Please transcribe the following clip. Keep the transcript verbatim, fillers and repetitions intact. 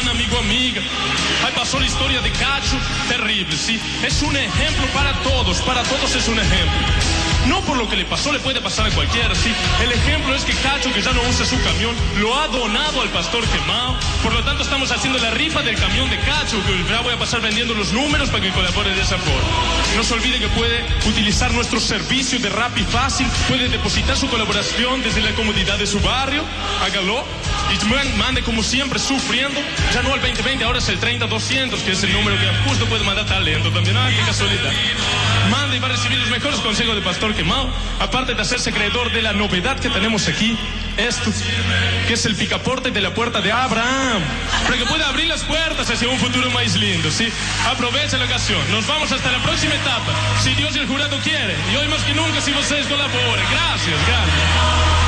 hermana, amigo, amiga. Ahí pasó la historia de Cacho, terrible, ¿sí? Es un ejemplo para todos, para todos es un ejemplo. No por lo que le pasó, le puede pasar a cualquiera, ¿sí? El ejemplo es que Cacho, que ya no usa su camión, lo ha donado al pastor Quemado. Por lo tanto, estamos haciendo la rifa del camión de Cacho, que ya voy a pasar vendiendo los números para que colabore de esa forma. No se olvide que puede utilizar nuestro servicio de Rappi Fácil, puede depositar su colaboración desde la comodidad de su barrio, hágalo. Y mande como siempre, sufriendo, ya no al veinte veinte, ahora es el treinta doscientos, que es el número que justo puede mandar talento también. ¡Ah, qué casualidad! Mande y va a recibir los mejores consejos de Pastor Quemado, aparte de hacerse creador de la novedad que tenemos aquí, esto, que es el picaporte de la puerta de Abraham, para que pueda abrir las puertas hacia un futuro más lindo, ¿sí? Aprovecha la ocasión. Nos vamos hasta la próxima etapa, si Dios y el jurado quieren, y hoy más que nunca si ustedes colaboren. Gracias, gracias.